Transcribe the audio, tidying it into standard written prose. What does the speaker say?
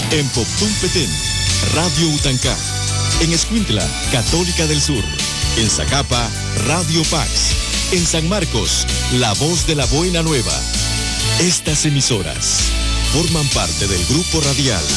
En Poptún Petén, Radio Utancá. En Escuintla, Católica del Sur. En Zacapa, Radio Pax. En San Marcos, La Voz de la Buena Nueva. Estas emisoras forman parte del Grupo Radial